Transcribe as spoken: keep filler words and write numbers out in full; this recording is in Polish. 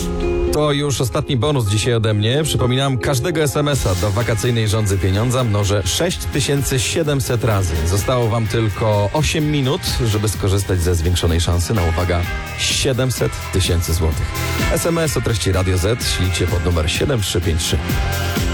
To już ostatni bonus dzisiaj ode mnie. Przypominam, każdego es em es a do wakacyjnej żądzy pieniądza mnożę sześć tysięcy siedemset razy. Zostało wam tylko osiem minut, żeby skorzystać ze zwiększonej szansy na, uwaga, siedemset tysięcy złotych. es em es o treści Radio Z ślijcie pod numer siedem trzy pięć trzy.